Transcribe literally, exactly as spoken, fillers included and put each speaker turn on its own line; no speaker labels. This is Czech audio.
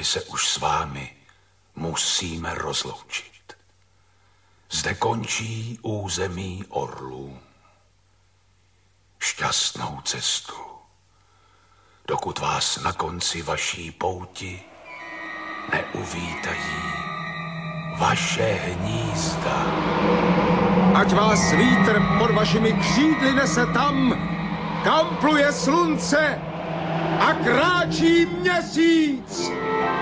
tady se už s vámi musíme rozloučit. Zde končí území orlů. Šťastnou cestu, dokud vás na konci vaší pouti neuvítají vaše hnízda.
Ať vás vítr pod vašimi křídly nese tam, kam pluje slunce a kráčí měsíc.